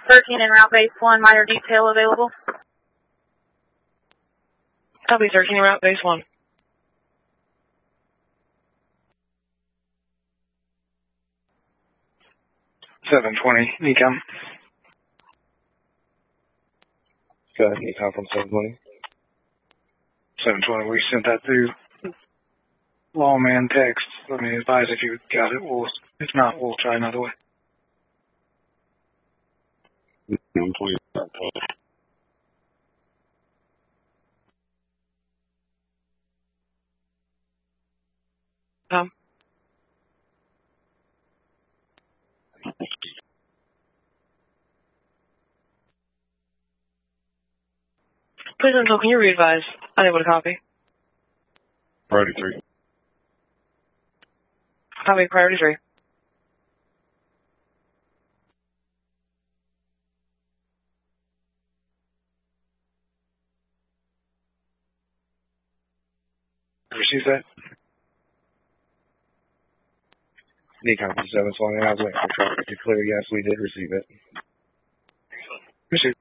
13 en route base 1, minor detail available. Copy 13 en route base 1. NECOM. Go ahead, NECOM from 720. 720, we sent that through lawman text. Let me advise if you got it. If not, we'll try another way. 720. Please until can you re-advise? Unable to copy. Priority 3. Copy priority 3. Receive that? NECOM from 720. I was waiting for traffic to clear. Yes, we did receive it. Receive.